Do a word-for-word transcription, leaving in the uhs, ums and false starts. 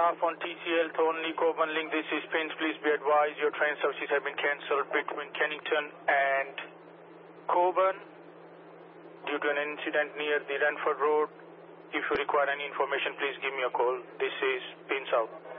staff on T C L Thornley Coburn Link. This is Prince. Please be advised your train services have been cancelled between Kennington and Coburn due to an incident near the Ranford Road. If you require any information, please give me a call. This is Prince out.